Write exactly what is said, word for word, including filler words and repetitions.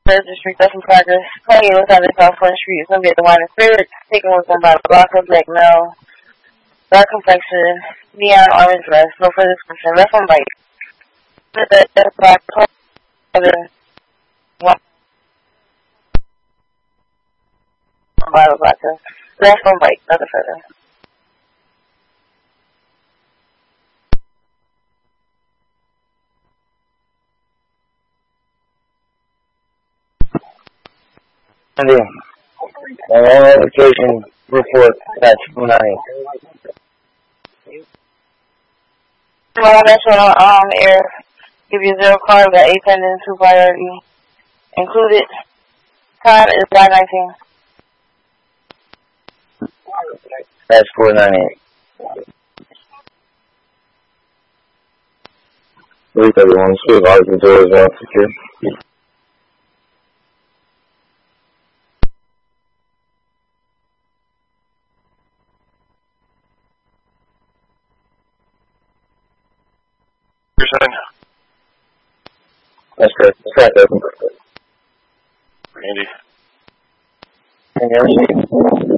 Third District, that's in progress. Playing was on the South Front Street. It's going to be at the Wine and Spirit. Taking was going by the block of black male. Dark complexion, neon orange dress. No further description. Left on bike. That's black. Bottle vodka. Left on bike. Nothing further. All application report that's nine. Well, that's what on um, air. Give you zero card, got eight pending, two priority. Included. Time is nine nineteen. That's four ninety-eight. Please everyone, speak out the doors well secure. That's correct. That's correct. Randy. Can you hear me?